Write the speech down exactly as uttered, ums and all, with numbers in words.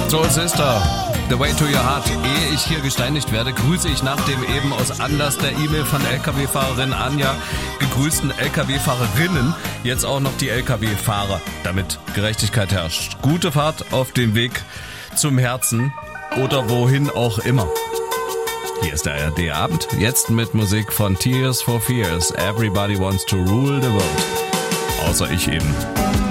Soul Sister, The Way to Your Heart. Ehe ich hier gesteinigt werde, grüße ich nach dem eben aus Anlass der E-Mail von L K W-Fahrerin Anja gegrüßten L K W-Fahrerinnen jetzt auch noch die L K W-Fahrer, damit Gerechtigkeit herrscht. Gute Fahrt auf dem Weg zum Herzen oder wohin auch immer. Hier ist der A R D-Abend, jetzt mit Musik von Tears for Fears. Everybody wants to rule the world. Außer ich eben.